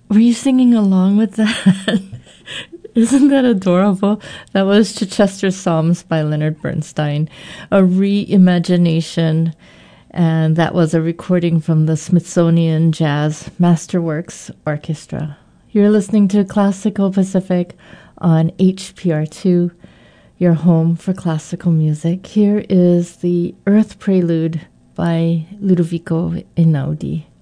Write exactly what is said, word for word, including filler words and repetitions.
Were you singing along with that? Isn't that adorable? That was Chichester Psalms by Leonard Bernstein, a reimagination, and that was a recording from the Smithsonian Jazz Masterworks Orchestra. You're listening to Classical Pacific on H P R two, your home for classical music. Here is the Earth Prelude by Ludovico Einaudi.